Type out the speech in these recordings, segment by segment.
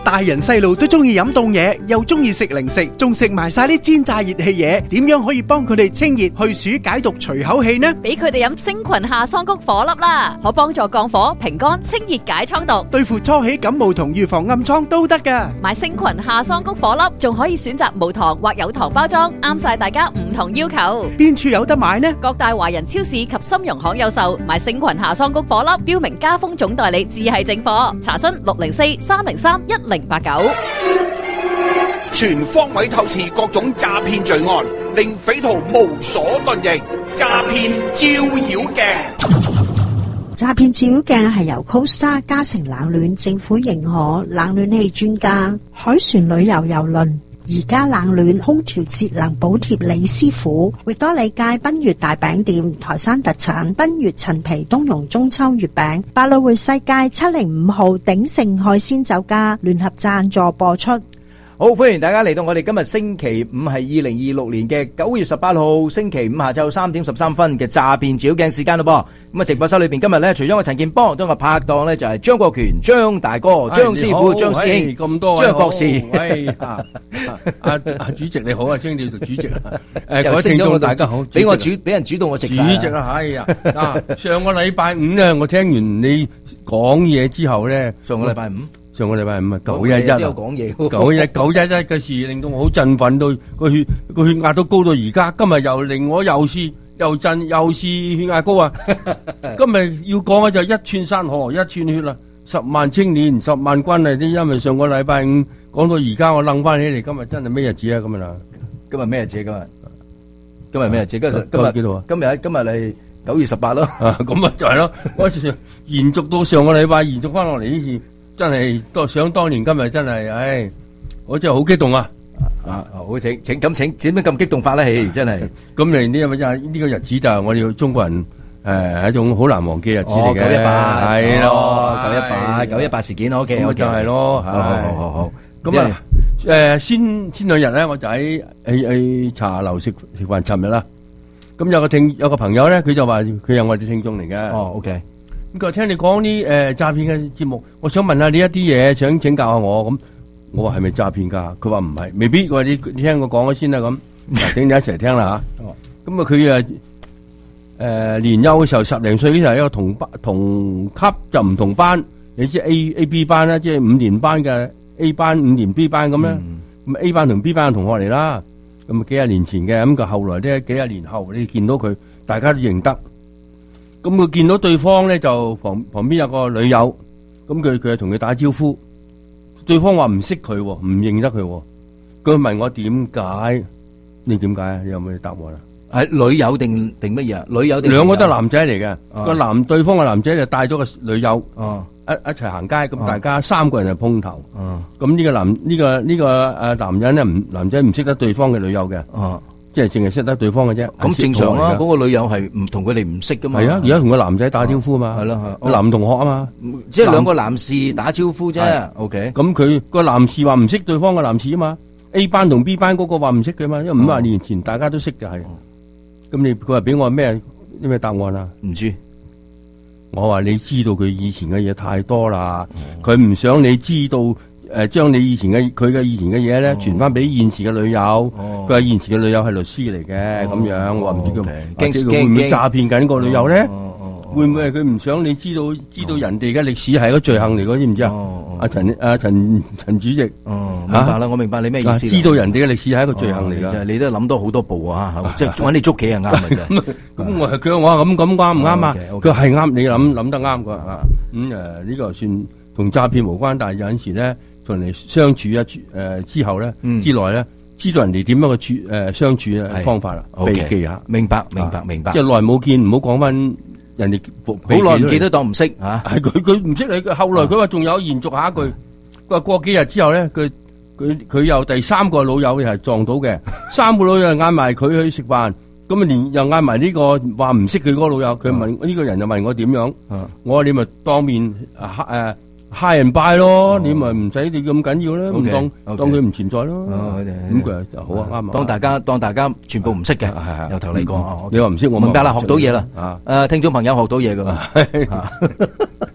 大人細路都中意飲凍嘢，又中意食零食，仲食埋晒啲煎炸熱氣嘢，點樣可以幫佢哋清熱去暑解毒除口氣呢？ 俾佢哋飲星群夏桑菊火粒啦，可幫助降火、平肝、清熱解瘡毒， 對付初起感冒同預防暗瘡都得噶。 買星群夏桑菊火粒，仲可以選擇無糖或有糖包裝，啱晒大家唔同要求。 邊處有得買呢？ 各大華人超市及深融行有售。買星群夏桑菊火粒，標明家風總代理，只係正貨。查詢604-303-1089。 全方位透視各種詐騙罪案，令匪徒無所遁形。詐騙照妖鏡。 詐騙照妖鏡係由 Costa 嘉誠冷暖政府認可冷暖氣專家海船旅遊郵輪而家冷暖空調節能補貼李師傅，域多利街賓悅大餅店台山特產賓悅陳皮冬蓉中秋月餅，百老匯世界705號鼎盛海鮮酒家聯合贊助播出。 好，歡迎大家嚟到我哋今日星期五係2026年嘅9月18號星期五下晝3點13分嘅詐騙照妖鏡時間咯噃。咁啊，直播室裏邊今日咧，除咗我陳健邦，都有個拍檔咧就係張國權、張大哥、張師傅、張師兄、 咁多位張博士。 主席你好啊，張調做主席啊。各位聽眾大家好， 俾人煮到我食晒。 主席啊，係啊。上個禮拜五咧，我聽完你講嘢之後咧， 上個禮拜五啊 911 都有講嘢。 911嘅事令到我好振奮到個血壓都高到而家。今日又令我又試血壓高啊！今日要講嘅就一串山河一串血啦，10萬青年10萬軍啊！啲因為上個禮拜五講到而家，我諗翻起嚟，今日真係咩日子啊？今日啊， 今日咩日子？今日咩日子？今日幾多啊？ 今日係9月18咯。 咁啊就係咯，我延續到上個禮拜，延續翻落嚟呢次。真係想當年今日真係，我真係好激動啊！ 好請點解咁激動法咧？真係咁嚟呢個日子就係我哋中國人係一種好難忘記嘅日子嚟嘅。 918 係咯 ，918事件 OK 就係咯， 好。 咁啊先兩日咧，我就喺茶樓食飯，尋日啦。咁有個朋友咧，佢就話佢係我哋聽眾嚟嘅。 哦 OK。 咁佢聽你講啲詐騙嘅節目，我想問下你一啲嘢，想請教下我。咁我話係咪詐騙㗎？佢話唔係，未必。佢話你聽我講咗先啦。咁請你一齊聽啦嚇。咁佢年幼嘅時候10零歲嘅時候，一個同級就唔同班，你知 A B 班啦，即係5年班嘅 A 班5年 B 班咁咧。咁 A 班同 B 班嘅同學嚟啦。咁幾廿年前嘅，咁佢後來咧幾廿年後，你見到佢，大家都認得。咁佢見到對方咧，就旁邊有個女友，咁佢就同佢打招呼，對方話唔識佢，唔認得佢。佢問我點解？你點解啊？你有冇答我啦？ 係女友定乜嘢？女友定兩個都係男仔嚟嘅。對方嘅男仔就帶咗個女友，一齊行街，咁大家3個人就碰頭。咁呢個男人咧，男仔唔識得對方嘅女友嘅。即係淨係識得對方嘅啫， 咁正常啊！嗰個女友係唔同佢哋唔識噶嘛。 係啊，而家同個男仔打招呼嘛。係咯，男同學啊嘛。 即係兩個男士打招呼啫。OK。 咁佢個男士話唔識對方嘅男士啊嘛。A 班同 B 班嗰個話唔識佢嘛，因為50年前大家都識嘅係。咁佢話俾我咩答案啊？ 唔知。 我話你知道佢以前嘅嘢太多啦，佢唔想你知道。將你以前嘅嘢咧傳翻俾現時嘅女友，佢話現時嘅女友係律師嚟嘅，咁樣我唔知佢會唔會詐騙緊個女友咧？會唔會係佢唔想你知道人哋嘅歷史係一個罪行嚟嘅？知唔知啊？阿陳主席， 明白啦，我明白你咩意思。 知道人哋嘅歷史係一個罪行嚟㗎， 你都諗多好多步啊！即係揾你捉棋係啱嘅啫。 咁我話咁啱唔啱啊？佢係啱，你諗得啱㗎啊！咁呢個算同詐騙無關，但係有陣時咧。同人哋相處之後咧，之內咧，知道人哋點樣嘅相處嘅方法啦，避忌下。 明白。即係耐冇見，唔好講翻人哋好耐唔見都當唔識嚇。 係佢唔識你，後來佢話仲有延續下一句，佢話過幾日之後咧，佢又第3個老友又係撞到嘅，3個老友嗌埋佢去食飯，咁啊又嗌埋呢個話唔識佢嗰個老友，佢問呢個人就問我點樣，我話你咪當面high and buy 咯，你咪唔使你咁緊要啦，唔當佢唔存在咯。咁佢就好啊，啱啊。 當大家全部唔識嘅，由頭嚟講。 你話唔識，我明白啦，學到嘢啦。聽眾朋友學到嘢噶嘛。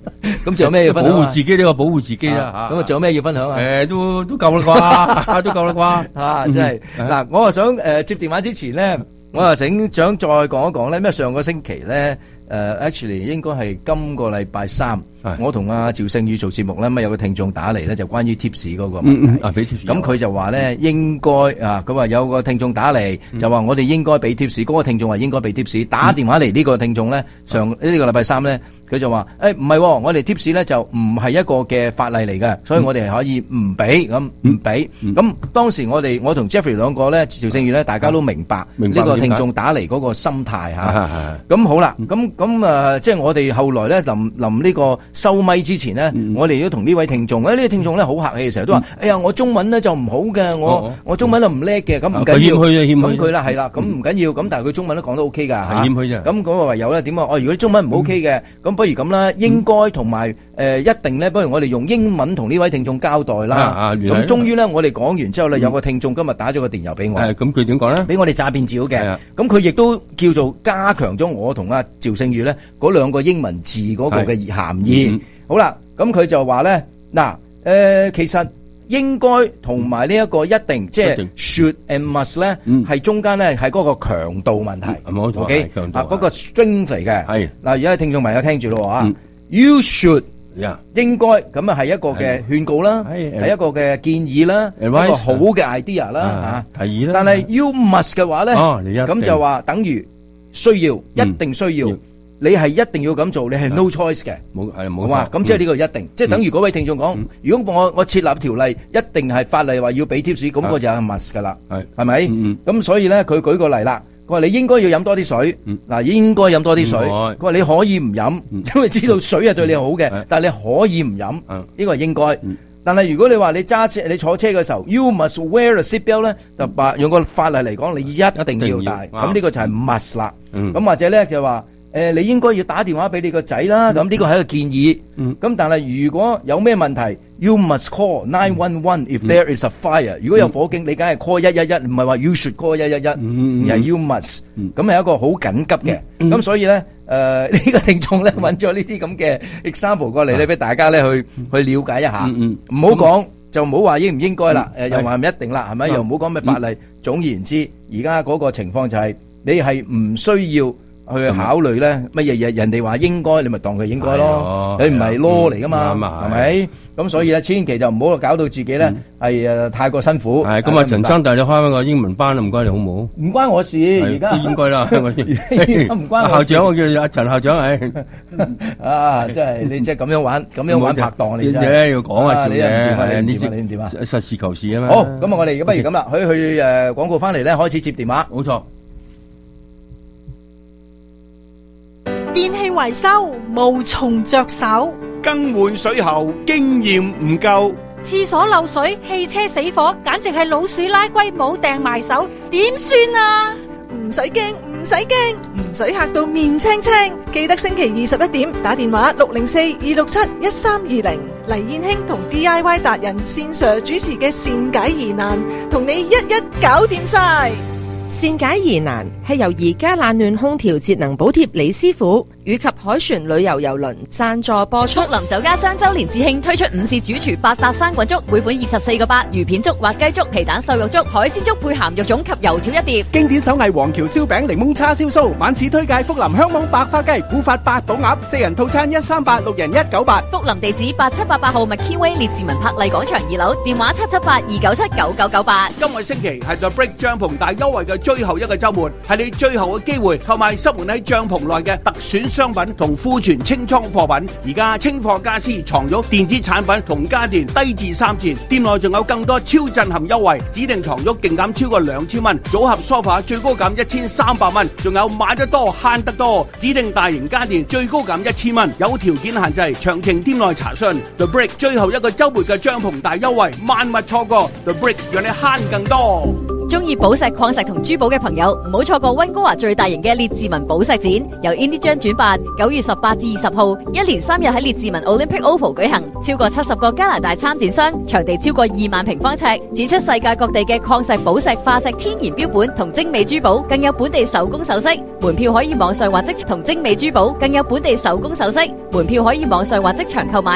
咁仲有咩要保分享啊？ 護自己呢個保護自己啦嚇。 咁啊，仲有咩要分享啊？ 都夠啦啩，都夠啦啩。 啊，真係嗱，我啊想接電話之前咧，我啊想再講一講咧，咩上個星期咧，actually 應該係今個禮拜三，我同阿趙勝宇做節目咧，咁有個聽眾打嚟咧，就關於 tips 嗰個問題。 俾 tips。 咁佢就話咧應該啊，佢話有個聽眾打嚟，就話我哋應該俾 tips，嗰個聽眾話應該俾 tips，打電話嚟呢個聽眾咧，呢個禮拜三咧，佢就話唔係，我哋 tips 咧就唔係一個嘅法例嚟嘅，所以我哋可以唔俾咁唔俾。咁當時我同 Jeffrey 兩個咧，趙勝宇咧，大家都明白呢個聽眾打嚟嗰個心態嚇。咁好啦，咁即係我哋後來咧臨呢個收咪之前咧，我哋都同呢位聽眾，呢個聽眾咧好客氣，成日都話：哎呀，我中文咧就唔好嘅，我中文都唔叻嘅，咁唔緊要。咁佢啦係啦，咁唔緊要，咁但係佢中文都講得 OK 㗎嚇。謙虛啫。咁嗰唯有咧點啊？如果你中文唔 OK 嘅，咁不如咁啦，應該同埋一定咧，不如我哋用英文同呢位聽眾交代啦。咁終於咧，我哋講完之後咧，有個聽眾今日打咗個電郵俾我。咁佢點講咧？俾我哋詐騙照嘅。咁佢亦都叫做加強咗我同阿趙勝宇咧嗰兩個英文字嗰個嘅含義。好啦，咁佢就話咧，其實應該同埋呢一個一定，即係 should and must 咧，係中間咧係嗰個強度問題。冇錯，OK，嗰個 strength 嚟嘅。係嗱，而家聽眾朋友聽住咯啊 ，you should 應該咁啊係一個嘅勸告啦，係一個嘅建議啦，一個好嘅 idea 啦嚇，提議啦。但係 you must 嘅話咧，咁就話等於需要，一定需要。你係一定要咁做，你係 no choice 嘅，冇嘛？咁即係呢個一定，即係等於嗰位聽眾講，如果我設立條例，一定係法例話要俾 tips，咁嗰就係 must 噶啦，係咪？咁所以咧，佢舉個例啦，佢話你應該要飲多啲水，嗱應該飲多啲水，佢話你可以唔飲，因為知道水係對你好嘅，但係你可以唔飲，呢個係應該。但係如果你話你揸車、你坐車嘅時候 ，you must wear a seat belt 咧，就用個法例嚟講，你一定要戴，咁呢個就係 must 啦。咁或者咧就話。你應該要打電話俾你個仔啦，咁呢個係一個建議。咁但係如果有咩問題 ，you must call 911 if there is a fire。如果有火警，你梗係 call 111，唔係話 you should call 111，而係 you must。咁係一個好緊急嘅。咁所以咧，呢個聽眾咧揾咗呢啲咁嘅 example 過嚟咧，俾大家咧去了解一下。唔好講就唔好話應唔應該啦，又話唔一定啦，係咪？又唔好講咩法例。總言之，而家嗰個情況就係你係唔需要。去考慮咧乜嘢嘢，人哋話應該，你咪當佢應該咯。你唔係 law 嚟噶嘛，係咪？咁所以咧，千祈就唔好搞到自己咧係太過辛苦。係咁啊，陳生帶你開翻個英文班啦，唔該你好唔好？唔關我事，而家都應該啦。唔關我校長，我叫阿陳校長係。啊，真係你即係咁樣玩拍檔你真係。要講下笑嘅，你點啊？實事求是啊嘛。好，咁啊，我哋不如咁啦，去廣告翻嚟咧，開始接電話。冇錯。 電器維修無從着手， 更換水喉經驗唔夠， 廁所漏水、汽車死火，簡直係老鼠拉龜冇掟埋手，點算啊？ 唔使驚，唔使驚，唔使嚇到面青青。記得星期21點打電話604-267-1320，黎燕卿同 DIY 達人線上主持嘅善解疑難，同你一一搞掂晒。 善解疑難係由而家冷暖空調節能補貼李師傅以及海船旅遊郵輪贊助播出。 福林酒家3周年節慶推出午市主廚百搭生滾粥，每款24個8，魚片粥、滑雞粥、皮蛋瘦肉粥、海鮮粥配鹹肉粽及油條一碟。 經典手藝黃橋燒餅、檸檬叉燒酥，晚市推介福林香網白花雞、古法八寶鴨，4人套餐138，6人198。 福林地址8788號麥堅威列治文柏麗廣場2樓，電話778-297-9998。 今個星期係 The Break 帳篷大優惠嘅最後一個週末，係你最後嘅機會購買濕門喺帳篷內嘅特選商品同庫存清倉貨品。而家清貨家私、床褥、電子產品同家電低至3折，店內仲有更多超震撼優惠，指定床褥勁減超過2000蚊，組合梳化最高減1300蚊，仲有買得多慳得多，指定大型家電最高減1000蚊，有條件限制，詳情店內查詢。The Break 最後一個週末嘅帳篷大優惠，萬勿錯過。The Break 讓你慳更多。 中意寶石、礦石同珠寶嘅朋友，唔好錯過溫哥華最大型嘅列治文寶石展，由 Indie Jam 主辦，9月18至20號，一連3日喺列治文 Olympic Oval 舉行，超過70個加拿大參展商，場地超過2萬平方尺，展出世界各地嘅礦石、寶石、化石、天然標本同精美珠寶，更有本地手工首飾。門票可以網上或即同精美珠寶，更有本地手工首飾。門票可以網上或即場購買。